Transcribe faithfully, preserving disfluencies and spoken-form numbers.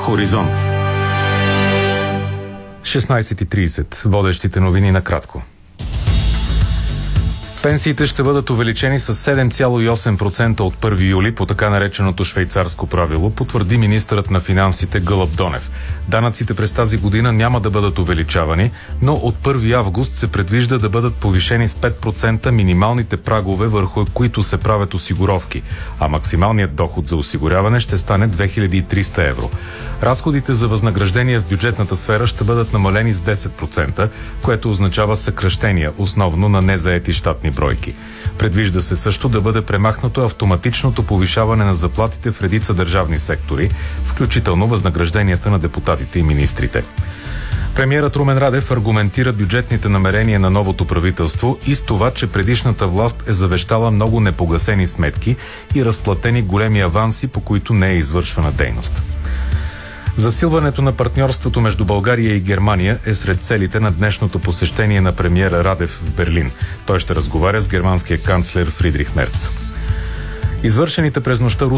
Хоризонт. шестнайсет и трийсет. Водещите новини накратко. Пенсиите ще бъдат увеличени с седем цяло и осем процента от първи юли по така нареченото швейцарско правило, потвърди министърът на финансите Гълъб Донев. Данъците през тази година няма да бъдат увеличавани, но от първи август се предвижда да бъдат повишени с пет процента минималните прагове, върху които се правят осигуровки, а максималният доход за осигуряване ще стане две хиляди и триста евро. Разходите за възнаграждение в бюджетната сфера ще бъдат намалени с десет процента, което означава съкращения, основно на незаети щатни бройки. Предвижда се също да бъде премахнато автоматичното повишаване на заплатите в редица държавни сектори, включително възнагражденията на депутатите и министрите. Премиерът Румен Радев аргументира бюджетните намерения на новото правителство и с това, че предишната власт е завещала много непогасени сметки и разплатени големи аванси, по които не е извършвана дейност. Засилването на партньорството между България и Германия е сред целите на днешното посещение на премиера Радев в Берлин. Той ще разговаря с германския канцлер Фридрих Мерц. Извършените през нощта